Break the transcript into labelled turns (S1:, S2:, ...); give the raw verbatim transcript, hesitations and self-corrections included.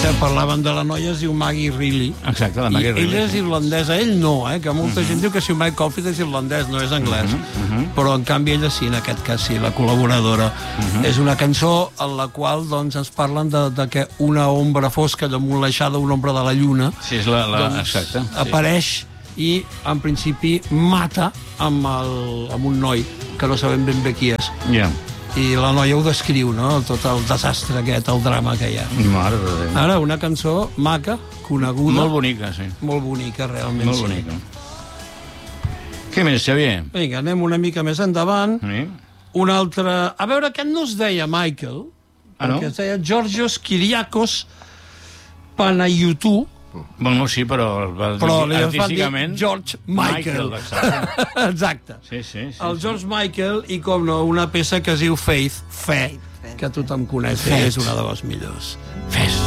S1: Parlaven de la noia, es diu Maggie Reilly.
S2: Exacte, la Maggie Reilly.
S1: Ella és irlandesa, ell no, eh? Que molta gent diu que si Mike Caulfield és irlandès, no és anglès. Però, en canvi, ella sí, en aquest cas sí, la col·laboradora. És una cançó en la qual doncs, ens parlen de, de que una ombra fosca damunt l'aixada, una ombra de la lluna,
S2: Sí, és la... la...
S1: doncs,
S2: Exacte.
S1: apareix i, en principi, mata amb, el, amb un noi, que no sabem ben bé qui és.
S2: Ja.
S1: I la noia ho descriu, no? Tot el desastre aquest, el drama que hi ha.
S2: Mare de Déu.
S1: Ara, una cançó maca, coneguda.
S2: Molt bonica, sí.
S1: Molt bonica, realment.
S2: Molt
S1: sí.
S2: bonica. Què més, Xavier?
S1: Vinga, anem una mica més endavant.
S2: Sí.
S1: Un altre... A veure, aquest no es deia Michael,
S2: Ah, no?
S1: perquè es deia Georgios Kyriakos Panayiotou,
S2: Bueno, sí, però...
S1: però li fan dir
S2: artísticament...
S1: George Michael.
S2: Michael, exacte.
S1: Exacte.
S2: Sí, sí, sí.
S1: El
S2: sí.
S1: George Michael i, com no, una peça que es diu Faith, Fe,
S3: Faith,
S1: que tothom coneix,
S2: Faith.
S1: és una de les millors.
S2: Fes.